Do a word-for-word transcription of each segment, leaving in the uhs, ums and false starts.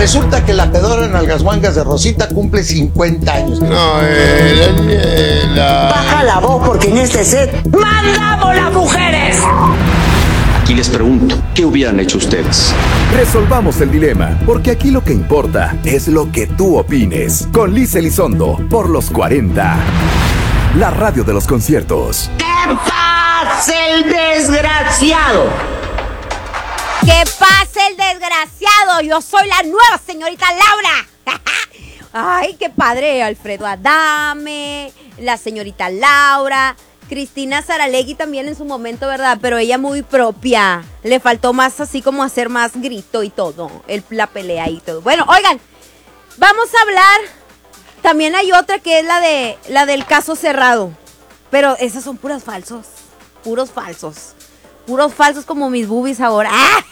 Resulta que la pedora en Algashuangas de Rosita cumple cincuenta años. No, eh, eh, la... Baja la voz porque en este set mandamos las mujeres. Aquí les pregunto, ¿qué hubieran hecho ustedes? Resolvamos el dilema, porque aquí lo que importa es lo que tú opines. Con Liz Elizondo, por los cuarenta. La radio de los conciertos. ¡Que pase el desgraciado! ¡Que pase el desgraciado! Yo soy la nueva señorita Laura. Ay, qué padre. Alfredo Adame, la señorita Laura, Cristina Saralegui también en su momento, ¿verdad? Pero ella muy propia. Le faltó más así como hacer más grito y todo. El, la pelea y todo. Bueno, oigan, vamos a hablar. También hay otra que es la de la del caso cerrado. Pero esas son puras falsos. Puros falsos. Puros falsos como mis boobies ahora.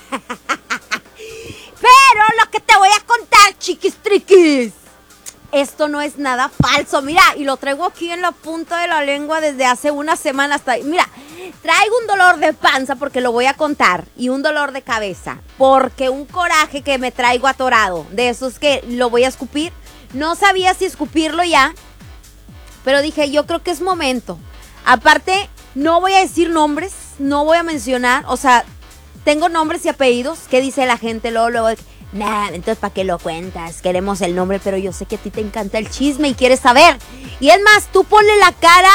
Pero lo que te voy a contar, chiquis triquis, esto no es nada falso. Mira, y lo traigo aquí en la punta de la lengua desde hace una semana hasta... Mira, traigo un dolor de panza porque lo voy a contar. Y un dolor de cabeza. Porque un coraje que me traigo atorado. De esos que lo voy a escupir. No sabía si escupirlo ya. Pero dije, yo creo que es momento. Aparte, no voy a decir nombres. No voy a mencionar, o sea, tengo nombres y apellidos. ¿Qué dice la gente luego, luego? Nah, entonces ¿para qué lo cuentas? Queremos el nombre, pero yo sé que a ti te encanta el chisme y quieres saber. Y es más, tú ponle la cara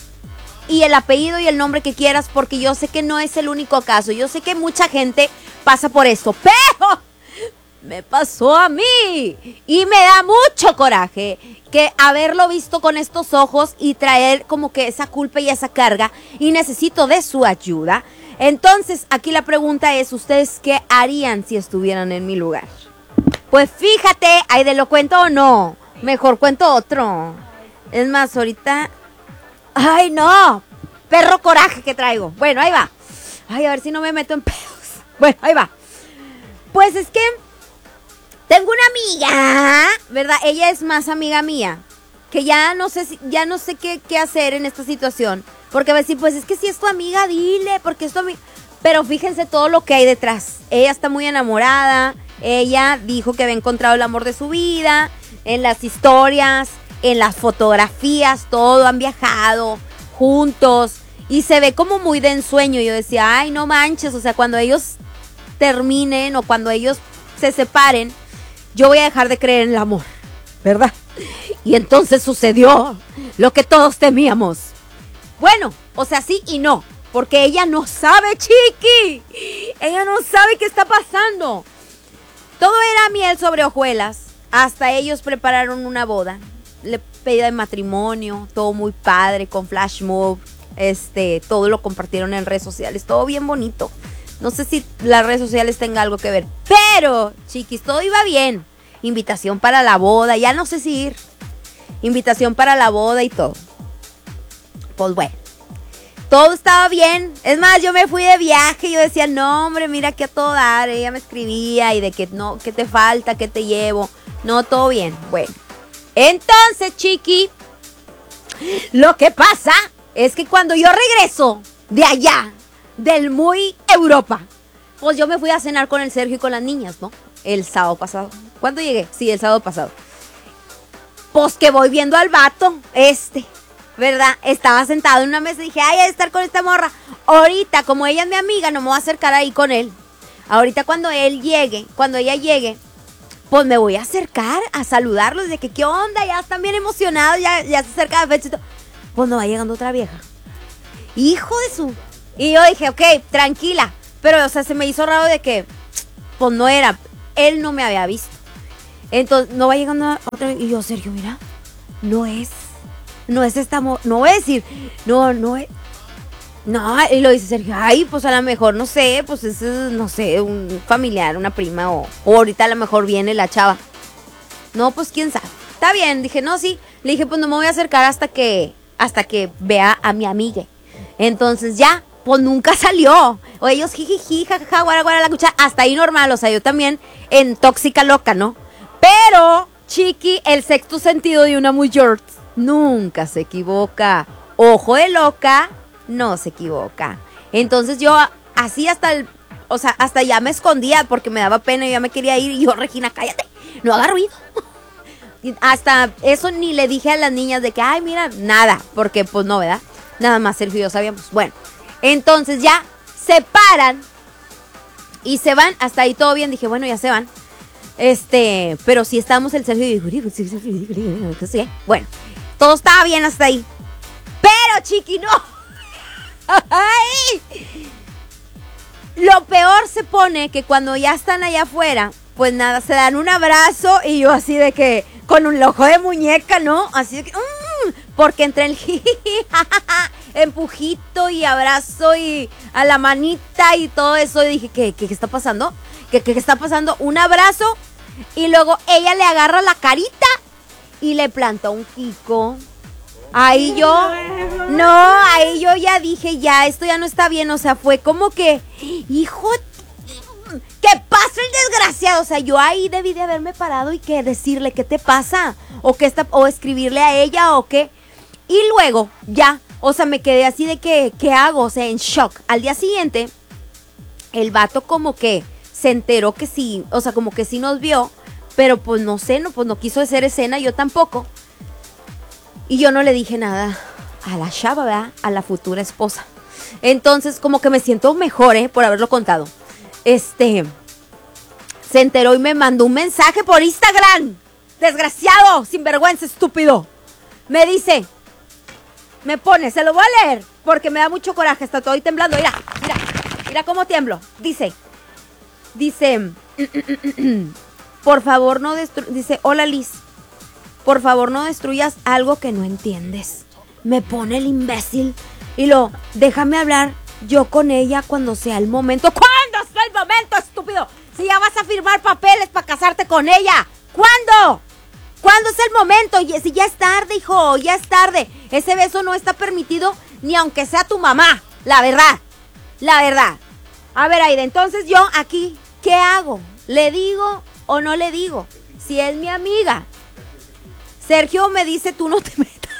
y el apellido y el nombre que quieras, porque yo sé que no es el único caso. Yo sé que mucha gente pasa por esto, pero me pasó a mí y me da mucho coraje que haberlo visto con estos ojos y traer como que esa culpa y esa carga, y necesito de su ayuda. Entonces, aquí la pregunta es, ¿ustedes qué harían si estuvieran en mi lugar? Pues fíjate, ¿ay de lo cuento o no? Mejor cuento otro. Es más, ahorita... ¡Ay, no! Perro coraje que traigo. Bueno, ahí va. Ay, a ver si no me meto en pedos. Bueno, ahí va. Pues es que... tengo una amiga, ¿verdad? Ella es más amiga mía, que ya no sé si, ya no sé qué, qué hacer en esta situación. Porque va a decir, pues es que si es tu amiga, dile, porque es tu amiga. Pero fíjense todo lo que hay detrás. Ella está muy enamorada. Ella dijo que había encontrado el amor de su vida. En las historias, en las fotografías, todo. Han viajado juntos. Y se ve como muy de ensueño. Yo decía, ay, no manches. O sea, cuando ellos terminen o cuando ellos se separen, yo voy a dejar de creer en el amor, ¿verdad? Y entonces sucedió lo que todos temíamos. Bueno, o sea, sí y no, porque ella no sabe, chiqui. Ella no sabe qué está pasando. Todo era miel sobre hojuelas. Hasta ellos prepararon una boda. Le pedida de matrimonio, todo muy padre, con flash mob. Este, todo lo compartieron en redes sociales, todo bien bonito. No sé si las redes sociales tengan algo que ver. Pero, chiquis, todo iba bien. Invitación para la boda. Ya no sé si ir. Invitación para la boda y todo. Pues bueno. Todo estaba bien. Es más, yo me fui de viaje. Yo decía, no, hombre, mira que a todo dar. Ella me escribía y de que no, que te falta, que te llevo. No, todo bien. Bueno. Entonces, chiqui, lo que pasa es que cuando yo regreso de allá, del muy Europa, pues yo me fui a cenar con el Sergio y con las niñas, ¿no? El sábado pasado. ¿Cuándo llegué? Sí, el sábado pasado. Pues que voy viendo al vato, este, ¿verdad? Estaba sentado en una mesa y dije, ay, a estar con esta morra. Ahorita, como ella es mi amiga, no me voy a acercar ahí con él. Ahorita cuando él llegue, cuando ella llegue, pues me voy a acercar a saludarlos de que, ¿qué onda? Ya están bien emocionados, ya, ya se acerca la fecha y todo. Pues no va llegando otra vieja. Hijo de su... Y yo dije, ok, tranquila. Pero, o sea, se me hizo raro de que, pues no era, él no me había visto. Entonces, no va llegando otra vez. Y yo, Sergio, mira, no es, no es esta amor, no voy a decir, no, no es. No, y lo dice Sergio, ay, pues a lo mejor, no sé, pues es, no sé, un familiar, una prima, o, o ahorita a lo mejor viene la chava. No, pues quién sabe. Está bien, dije, no, sí. Le dije, pues no me voy a acercar hasta que, hasta que vea a mi amiga. Entonces ya, pues nunca salió. O ellos jijiji, jajaja, guara, guara, la cuchara. Hasta ahí normal, o sea, yo también en tóxica loca, ¿no? Pero, chiqui, el sexto sentido de una mujer nunca se equivoca. Ojo de loca, no se equivoca. Entonces yo así hasta el, o sea, hasta ya me escondía porque me daba pena y ya me quería ir. Y yo, Regina, cállate. no haga ruido. Y hasta eso ni le dije a las niñas de que, ay, mira, nada, porque pues no, ¿verdad? Nada más Sergio y yo sabíamos. Bueno, entonces ya se paran y se van, hasta ahí todo bien, dije, bueno, ya se van. Este, pero sí estábamos el Sergio y yo, bueno, todo estaba bien hasta ahí. Pero, chiqui, no. Ay. Lo peor se pone que cuando ya están allá afuera, pues nada, se dan un abrazo y yo así de que, con un ojo de muñeca, ¿no? Así de que, mmm, porque entre el empujito y abrazo y a la manita y todo eso, y dije, ¿qué, qué, qué está pasando? ¿Qué, qué, qué está pasando? Un abrazo y luego ella le agarra la carita y le planta un Kiko. Ahí yo, no, ahí yo ya dije, ya, esto ya no está bien, o sea, fue como que, hijo, ¿qué pasa el desgraciado? O sea, yo ahí debí de haberme parado y que decirle, ¿qué te pasa? O que está, o escribirle a ella, o qué. Y luego, ya, o sea, me quedé así de que, ¿qué hago? O sea, en shock. Al día siguiente, el vato como que se enteró que sí, o sea, como que sí nos vio, pero pues no sé, no, pues no quiso hacer escena, yo tampoco. Y yo no le dije nada a la chava, ¿verdad? A la futura esposa. Entonces, como que me siento mejor, ¿eh? Por haberlo contado. Este, se enteró y me mandó un mensaje por Instagram. Desgraciado, sinvergüenza, estúpido. Me dice, me pone, se lo voy a leer, porque me da mucho coraje, está todo ahí temblando. Mira, mira, mira cómo tiemblo. Dice, dice, por favor no destruyas, dice, hola Liz. Por favor, no destruyas algo que no entiendes. Me pone el imbécil. Y lo, déjame hablar yo con ella cuando sea el momento. ¿Cuándo sea el momento, estúpido? Si ya vas a firmar papeles para casarte con ella. ¿Cuándo? ¿Cuándo es el momento? Y si ya es tarde, hijo, ya es tarde. Ese beso no está permitido ni aunque sea tu mamá. La verdad. La verdad. A ver, Aida, entonces yo aquí, ¿qué hago? ¿Le digo o no le digo? Si es mi amiga. Sergio me dice, tú no te metas,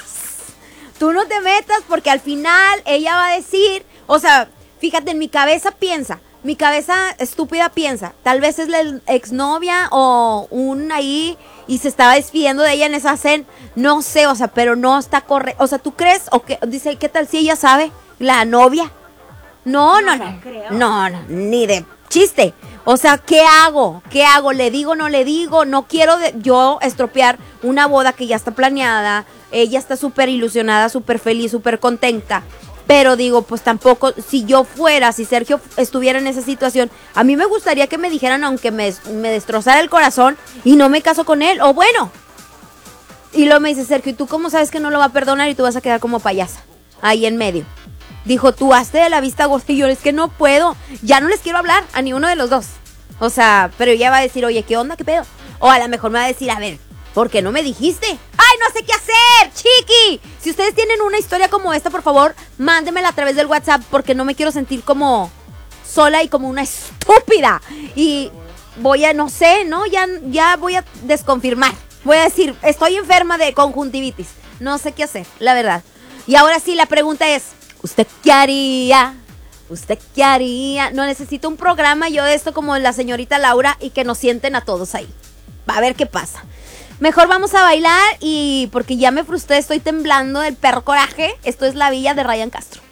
tú no te metas porque al final ella va a decir, o sea, fíjate, en mi cabeza piensa, mi cabeza estúpida piensa, tal vez es la exnovia o un ahí y se estaba despidiendo de ella en esa cena, no sé, o sea, pero no está correcto, o sea, ¿tú crees? O que dice, ¿qué tal si ella sabe? La novia. No, no, no, no, no, no, ni de chiste. O sea, ¿qué hago? ¿Qué hago? ¿Le digo, no le digo? No quiero de, yo estropear una boda que ya está planeada. Ella está súper ilusionada, súper feliz, súper contenta. Pero digo, pues tampoco, si yo fuera, si Sergio estuviera en esa situación, a mí me gustaría que me dijeran, aunque me, me destrozara el corazón, y no me caso con él, o bueno. Y luego me dice, Sergio, ¿y tú cómo sabes que no lo va a perdonar y tú vas a quedar como payasa? Ahí en medio. Dijo, tú hazte de la vista gorda. Y yo, es que no puedo, ya no les quiero hablar a ni uno de los dos. O sea, pero ella va a decir, oye, ¿qué onda, qué pedo? O a lo mejor me va a decir, a ver, ¿por qué no me dijiste? ¡Ay, no sé qué hacer, chiqui! Si ustedes tienen una historia como esta, por favor, mándenmela a través del WhatsApp, porque no me quiero sentir como sola y como una estúpida. Y voy a, no sé, ¿no? Ya, ya voy a desconfirmar. Voy a decir, estoy enferma de conjuntivitis. No sé qué hacer, la verdad. Y ahora sí, la pregunta es, ¿usted qué haría? ¿Usted qué haría? No, necesito un programa yo de esto como la señorita Laura y que nos sienten a todos ahí. Va a ver qué pasa. Mejor vamos a bailar y porque ya me frustré, estoy temblando del perro coraje. Esto es La Villa de Ryan Castro.